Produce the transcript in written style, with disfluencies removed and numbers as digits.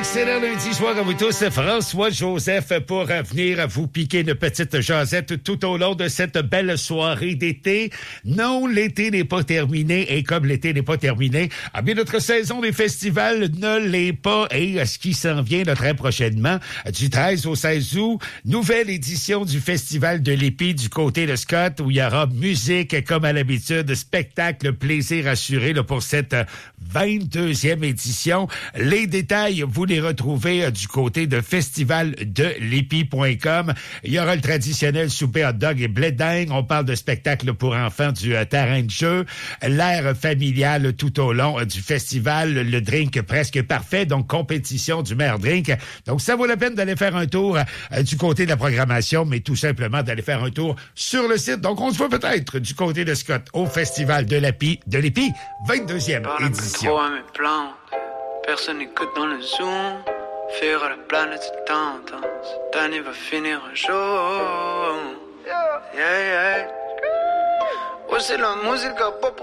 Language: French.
Excellent lundi soir à vous tous. François Joseph pour venir vous piquer une petite jasette tout au long de cette belle soirée d'été. Non, l'été n'est pas terminé et comme l'été n'est pas terminé, eh bien notre saison des festivals ne l'est pas et ce qui s'en vient très prochainement, du 13 au 16 août, nouvelle édition du Festival de l'Épi du côté de Scott où il y aura musique comme à l'habitude, spectacle, plaisir assuré là, pour cette 22e édition. Les détails, vous les retrouvez du côté de festivaldelépi.com. Il y aura le traditionnel souper hot dog et blé dingue. On parle de spectacle pour enfants du terrain de jeu. L'air familial tout au long du festival. Le drink presque parfait, donc compétition du meilleur drink. Donc, ça vaut la peine d'aller faire un tour du côté de la programmation, mais tout simplement d'aller faire un tour sur le site. Donc, on se voit peut-être du côté de Scott au Festival de l'Épi, 22e édition. Personne n'écoute dans le Zoom. Faire à la planète c'est tendance. Cette année va finir un jour. Yeah, yeah. Ouais, c'est la musique à pop.